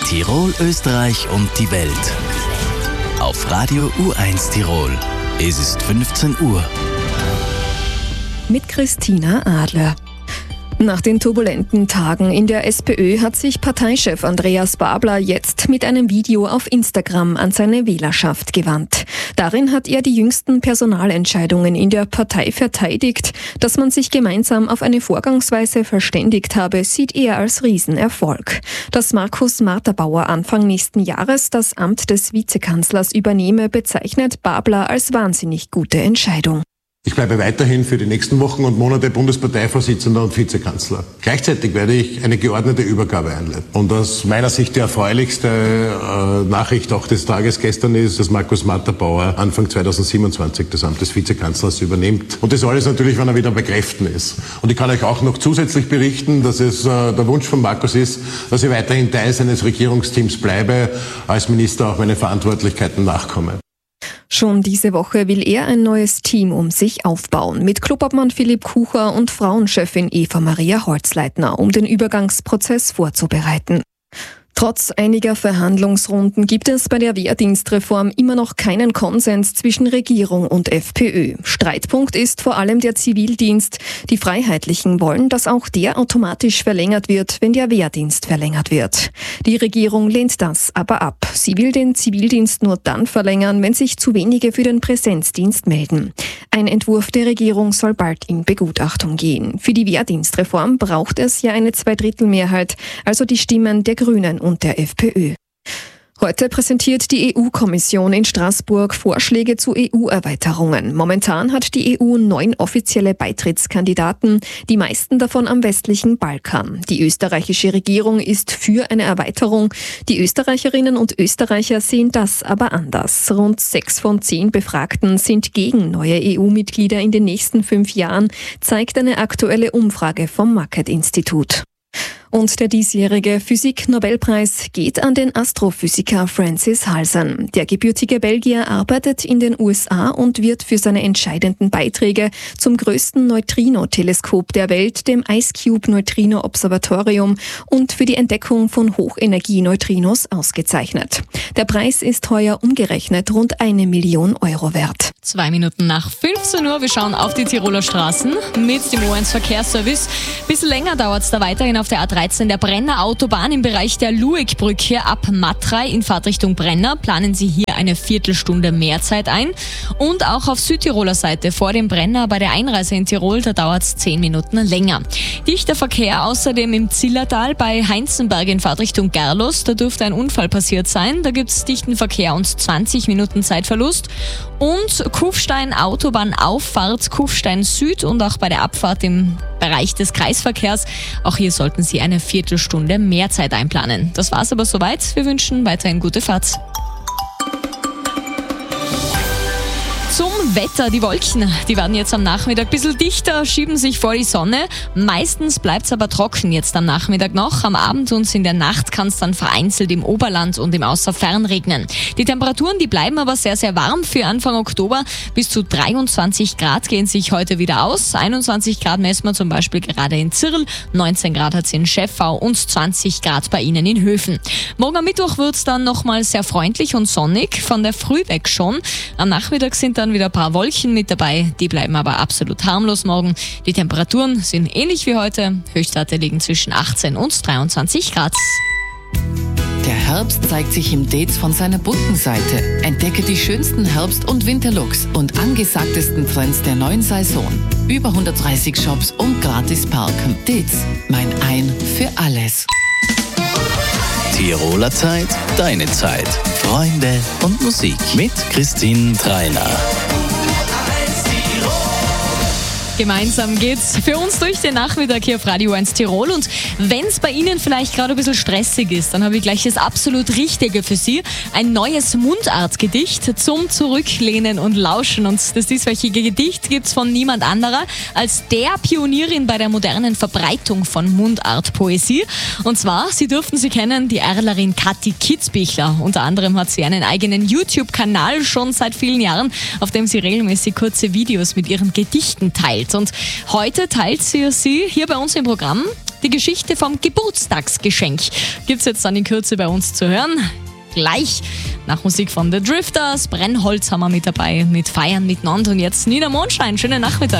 Tirol, Österreich und die Welt. Auf Radio U1 Tirol. Es ist 15 Uhr. Mit Christina Adler. Nach den turbulenten Tagen in der SPÖ hat sich Parteichef Andreas Babler jetzt mit einem Video auf Instagram an seine Wählerschaft gewandt. Darin hat er die jüngsten Personalentscheidungen in der Partei verteidigt. Dass man sich gemeinsam auf eine Vorgangsweise verständigt habe, sieht er als Riesenerfolg. Dass Markus Marterbauer Anfang nächsten Jahres das Amt des Vizekanzlers übernehme, bezeichnet Babler als wahnsinnig gute Entscheidung. Ich bleibe weiterhin für die nächsten Wochen und Monate Bundesparteivorsitzender und Vizekanzler. Gleichzeitig werde ich eine geordnete Übergabe einleiten. Und aus meiner Sicht die erfreulichste Nachricht auch des Tages gestern ist, dass Markus Marterbauer Anfang 2027 das Amt des Vizekanzlers übernimmt. Und das alles natürlich, wenn er wieder bei Kräften ist. Und ich kann euch auch noch zusätzlich berichten, dass es der Wunsch von Markus ist, dass ich weiterhin Teil seines Regierungsteams bleibe, als Minister auch meine Verantwortlichkeiten nachkomme. Schon diese Woche will er ein neues Team um sich aufbauen, mit Klubobmann Philipp Kucher und Frauenchefin Eva Maria Holzleitner, um den Übergangsprozess vorzubereiten. Trotz einiger Verhandlungsrunden gibt es bei der Wehrdienstreform immer noch keinen Konsens zwischen Regierung und FPÖ. Streitpunkt ist vor allem der Zivildienst. Die Freiheitlichen wollen, dass auch der automatisch verlängert wird, wenn der Wehrdienst verlängert wird. Die Regierung lehnt das aber ab. Sie will den Zivildienst nur dann verlängern, wenn sich zu wenige für den Präsenzdienst melden. Ein Entwurf der Regierung soll bald in Begutachtung gehen. Für die Wehrdienstreform braucht es ja eine Zweidrittelmehrheit, also die Stimmen der Grünen und der FPÖ. Heute präsentiert die EU-Kommission in Straßburg Vorschläge zu EU-Erweiterungen. Momentan hat die EU 9 offizielle Beitrittskandidaten, die meisten davon am westlichen Balkan. Die österreichische Regierung ist für eine Erweiterung. Die Österreicherinnen und Österreicher sehen das aber anders. Rund 6 von 10 Befragten sind gegen neue EU-Mitglieder in den nächsten 5 Jahren, zeigt eine aktuelle Umfrage vom Market-Institut. Und der diesjährige Physik-Nobelpreis geht an den Astrophysiker Francis Halsan. Der gebürtige Belgier arbeitet in den USA und wird für seine entscheidenden Beiträge zum größten Neutrino-Teleskop der Welt, dem IceCube-Neutrino-Observatorium, und für die Entdeckung von Hochenergie-Neutrinos ausgezeichnet. Der Preis ist heuer umgerechnet rund 1 Million Euro wert. 2 Minuten nach 15 Uhr, wir schauen auf die Tiroler Straßen mit dem O1 Verkehrsservice. Bisschen länger dauert es da weiterhin auf der A13 der Brenner Autobahn im Bereich der Luegbrücke ab Matrei in Fahrtrichtung Brenner. Planen Sie hier eine Viertelstunde mehr Zeit ein. Und auch auf Südtiroler Seite vor dem Brenner bei der Einreise in Tirol, da dauert es 10 Minuten länger. Dichter Verkehr außerdem im Zillertal bei Heinzenberg in Fahrtrichtung Gerlos. Da dürfte ein Unfall passiert sein. Da gibt es dichten Verkehr und 20 Minuten Zeitverlust. Und Kufstein Autobahnauffahrt Kufstein Süd und auch bei der Abfahrt im Bereich des Kreisverkehrs. Auch hier sollten Sie eine Viertelstunde mehr Zeit einplanen. Das war's aber soweit. Wir wünschen weiterhin gute Fahrt. Zum Wetter, die Wolken, die werden jetzt am Nachmittag ein bisschen dichter, schieben sich vor die Sonne. Meistens bleibt es aber trocken jetzt am Nachmittag noch. Am Abend und in der Nacht kann es dann vereinzelt im Oberland und im Außerfern regnen. Die Temperaturen, die bleiben aber sehr, sehr warm für Anfang Oktober. Bis zu 23 Grad gehen sich heute wieder aus. 21 Grad messen wir zum Beispiel gerade in Zirl, 19 Grad hat es in Schäffau und 20 Grad bei Ihnen in Höfen. Morgen am Mittwoch wird es dann nochmal sehr freundlich und sonnig, von der Früh weg schon. Am Nachmittag sind dann wieder ein paar Wolken mit dabei, die bleiben aber absolut harmlos morgen. Die Temperaturen sind ähnlich wie heute. Höchstwerte liegen zwischen 18 und 23 Grad. Der Herbst zeigt sich im Dates von seiner bunten Seite. Entdecke die schönsten Herbst- und Winterlooks und angesagtesten Trends der neuen Saison. Über 130 Shops und gratis parken. Dates, mein Ein für alles. Tiroler Zeit, deine Zeit. Freunde und Musik mit Christine Treiner. Gemeinsam geht's für uns durch den Nachmittag hier auf Radio 1 Tirol. Und wenn es bei Ihnen vielleicht gerade ein bisschen stressig ist, dann habe ich gleich das absolut Richtige für Sie. Ein neues Mundartgedicht zum Zurücklehnen und Lauschen. Und das dieswöchige Gedicht gibt's von niemand anderer als der Pionierin bei der modernen Verbreitung von Mundartpoesie. Und zwar, Sie dürften sie kennen, die Erlerin Kathi Kitzbichler. Unter anderem hat sie einen eigenen YouTube-Kanal schon seit vielen Jahren, auf dem sie regelmäßig kurze Videos mit ihren Gedichten teilt. Welt. Und heute teilt sie hier bei uns im Programm die Geschichte vom Geburtstagsgeschenk. Gibt's jetzt dann in Kürze bei uns zu hören. Gleich nach Musik von The Drifters. Brennholz haben wir mit dabei, mit Feiern miteinander. Und jetzt Nina Mondschein. Schönen Nachmittag.